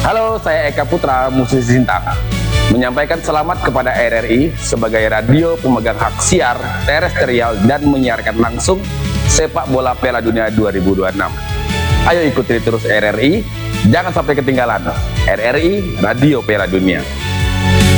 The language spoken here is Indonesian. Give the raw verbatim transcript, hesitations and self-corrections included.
Halo, saya Eka Putra, musisi Sintang, menyampaikan selamat kepada R R I sebagai radio pemegang hak siar terestrial dan menyiarkan langsung sepak bola Piala Dunia dua ribu dua puluh enam. Ayo ikuti terus R R I, jangan sampai ketinggalan. R R I, Radio Piala Dunia.